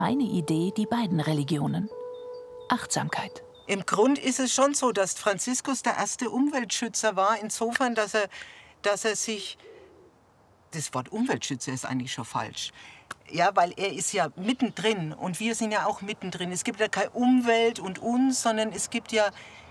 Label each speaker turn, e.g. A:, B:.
A: Eine Idee die beiden Religionen: Achtsamkeit.
B: Im Grund ist es schon so, dass Franziskus der erste Umweltschützer war, insofern, dass er sich... Das Wort Umweltschützer ist eigentlich schon falsch. Ja, weil er ist ja mittendrin und wir sind ja auch mittendrin. Es gibt ja keine Umwelt und uns, sondern es gibt ja